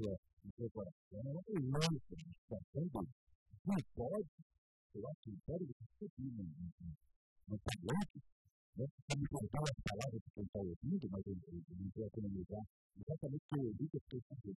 no seu coração, e lança a situação não pode, eu acho que pode discutir no tablete, né? Como contar as palavras que quem está ouvindo, mas eu não vou economizar exatamente o que eu ouvi, que eu fiquei